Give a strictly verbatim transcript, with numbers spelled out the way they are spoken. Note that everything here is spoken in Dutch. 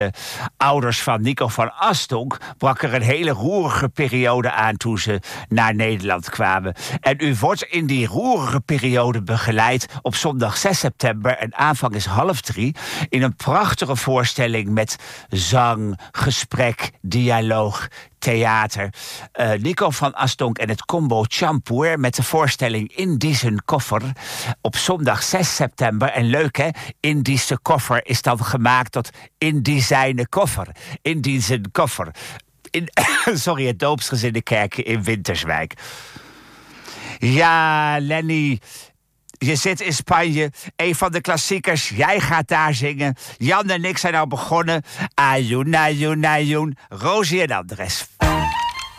De ouders van Nico van Astonk brak er een hele roerige periode aan toen ze naar Nederland kwamen. En u wordt in die roerige periode begeleid op zondag zes september... en aanvang is half drie... in een prachtige voorstelling met zang, gesprek, dialoog, theater. Uh, Nico van Astonk en het combo Champoer met de voorstelling Indische Koffer op zondag zes september. En leuk hè, Indische Koffer is dan gemaakt tot Indische Koffer. Indische Koffer. In, sorry, het doopsgezin de kerk in Winterswijk. Ja, Lenny, je zit in Spanje, een van de klassiekers. Jij gaat daar zingen. Jan en ik zijn al begonnen. Ajoen, ajoen, ajoen. Rosie en Andres.